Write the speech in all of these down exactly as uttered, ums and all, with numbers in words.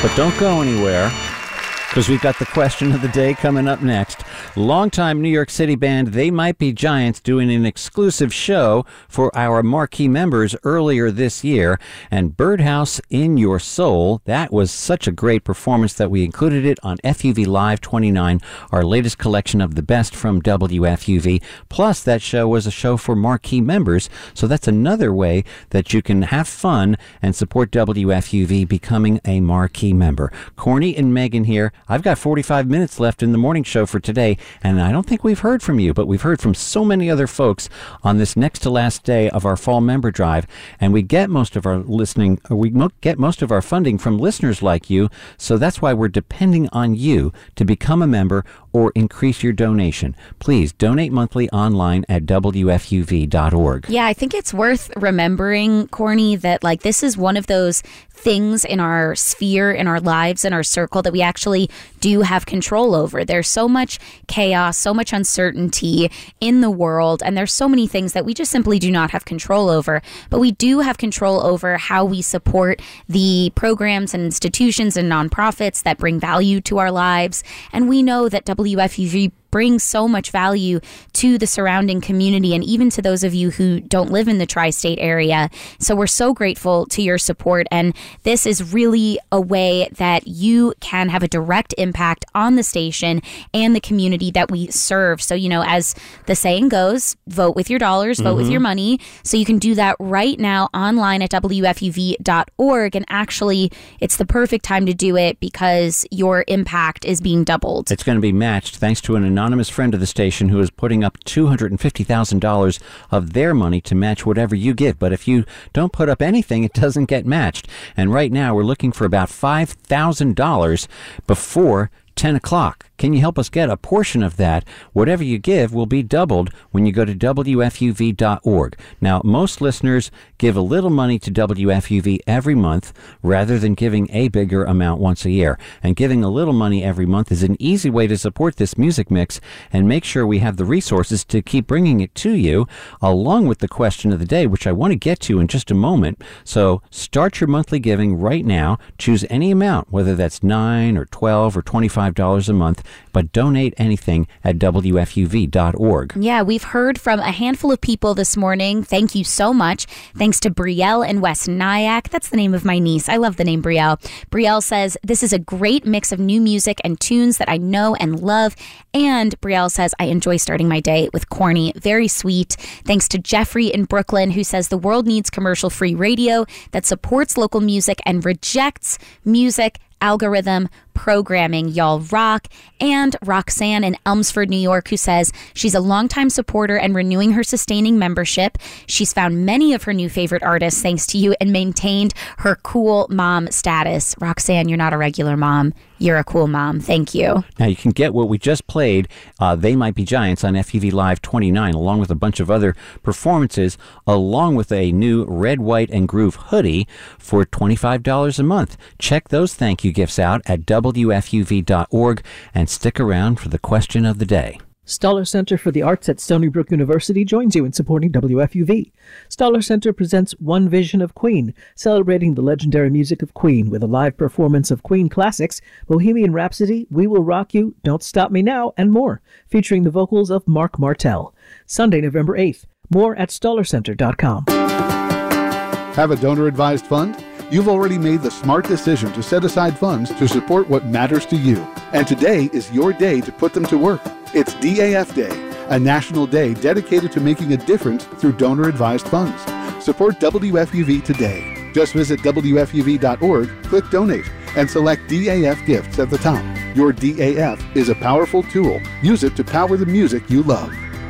But don't go anywhere, because we've got the question of the day coming up next. Longtime New York City band They Might Be Giants doing an exclusive show for our marquee members earlier this year. And Birdhouse in Your Soul, that was such a great performance that we included it on F U V Live twenty-nine, our latest collection of the best from W F U V. Plus, that show was a show for marquee members, so that's another way that you can have fun and support W F U V becoming a marquee member. Corny and Megan here. I've got forty-five minutes left in the morning show for today, and I don't think we've heard from you, but we've heard from so many other folks on this next to last day of our fall member drive, and we get most of our listening, or we get most of our funding from listeners like you, so that's why we're depending on you to become a member or increase your donation. Please donate monthly online at W F U V dot org. Yeah, I think it's worth remembering, Corny, that like this is one of those things in our sphere, in our lives, in our circle that we actually do have control over. There's so much chaos, so much uncertainty in the world, and there's so many things that we just simply do not have control over. But we do have control over how we support the programs and institutions and nonprofits that bring value to our lives. And we know that W F U V brings so much value to the surrounding community and even to those of you who don't live in the tri-state area. So we're so grateful to your support, and this is really a way that you can have a direct impact on the station and the community that we serve. So, you know, as the saying goes, vote with your dollars, vote mm-hmm. with your money. So you can do that right now online at W F U V dot org, and actually it's the perfect time to do it because your impact is being doubled. It's going to be matched thanks to an anonymous anonymous friend of the station who is putting up two hundred fifty thousand dollars of their money to match whatever you give. But if you don't put up anything, it doesn't get matched. And right now we're looking for about five thousand dollars before ten o'clock. Can you help us get a portion of that? Whatever you give will be doubled when you go to W F U V dot org. Now, most listeners give a little money to W F U V every month rather than giving a bigger amount once a year. And giving a little money every month is an easy way to support this music mix and make sure we have the resources to keep bringing it to you, along with the question of the day, which I want to get to in just a moment. So start your monthly giving right now. Choose any amount, whether that's nine or twelve or twenty-five dollars a month, but donate anything at W F U V dot org. Yeah, we've heard from a handful of people this morning. Thank you so much. Thanks to Brielle in West Nyack. That's the name of my niece. I love the name Brielle. Brielle says, this is a great mix of new music and tunes that I know and love. And Brielle says, I enjoy starting my day with Corny. Very sweet. Thanks to Jeffrey in Brooklyn, who says the world needs commercial-free radio that supports local music and rejects music algorithm programming. Y'all rock. And Roxanne in Elmsford, New York, who says she's a longtime supporter and renewing her sustaining membership. She's found many of her new favorite artists thanks to you and maintained her cool mom status. Roxanne, you're not a regular mom. You're a cool mom. Thank you. Now, you can get what we just played, uh, They Might Be Giants, on F U V Live twenty-nine, along with a bunch of other performances, along with a new Red, White, and Groove hoodie for twenty-five dollars a month. Check those thank you gifts out at W F U V dot org and stick around for the question of the day. Stoller Center for the Arts at Stony Brook University joins you in supporting W F U V. Stoller Center presents One Vision of Queen, celebrating the legendary music of Queen with a live performance of Queen classics, Bohemian Rhapsody, We Will Rock You, Don't Stop Me Now, and more, featuring the vocals of Mark Martel. Sunday, November eighth. More at stoller center dot com. Have a donor-advised fund? You've already made the smart decision to set aside funds to support what matters to you. And today is your day to put them to work. It's D A F Day, a national day dedicated to making a difference through donor-advised funds. Support W F U V today. Just visit W F U V dot org, click Donate, and select D A F Gifts at the top. Your D A F is a powerful tool. Use it to power the music you love.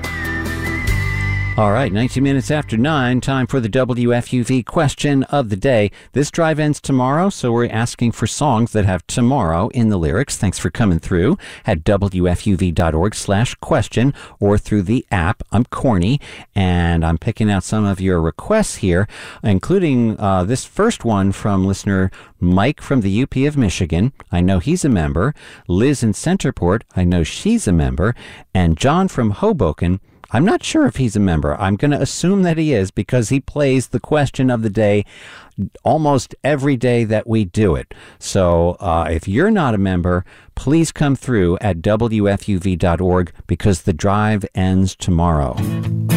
All right, nineteen minutes after nine, time for the W F U V question of the day. This drive ends tomorrow, so we're asking for songs that have tomorrow in the lyrics. Thanks for coming through at W F U V dot org slash question or through the app. I'm Corny, and I'm picking out some of your requests here, including uh, this first one from listener Mike from the U P of Michigan. I know he's a member. Liz in Centerport. I know she's a member. And John from Hoboken. I'm not sure if he's a member. I'm going to assume that he is because he plays the question of the day almost every day that we do it. So uh, if you're not a member, please come through at W F U V dot org because the drive ends tomorrow.